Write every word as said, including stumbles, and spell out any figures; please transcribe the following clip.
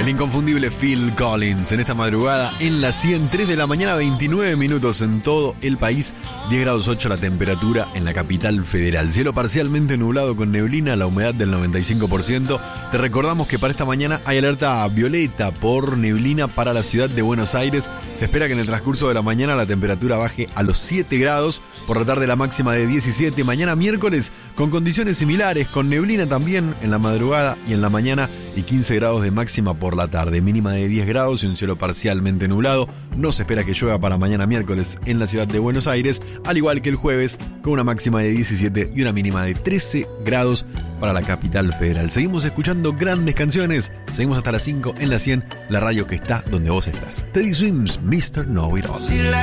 inconfundible Phil Collins en esta madrugada en la cien, tres de la mañana, veintinueve minutos en todo el país, diez grados ocho la temperatura en la capital federal. Cielo parcialmente nublado con neblina, la humedad del noventa y cinco por ciento. Te recordamos que para esta mañana hay alerta violeta por neblina para la ciudad de Buenos Aires. Se espera que en el transcurso de la mañana la temperatura baje a los siete grados, por la tarde la máxima de diecisiete. Mañana miércoles con condiciones similares, con neblina también en la madrugada y en la mañana y quince grados de máxima por la tarde, mínima de diez grados y un cielo parcialmente nublado. No se espera que llueva para mañana miércoles en la ciudad de Buenos Aires, al igual que el jueves, con una máxima de diecisiete y una mínima de trece grados para la capital federal. Seguimos escuchando grandes canciones, seguimos hasta las cinco en la cien, la radio que está donde vos estás. Teddy Swims, mister Know It All.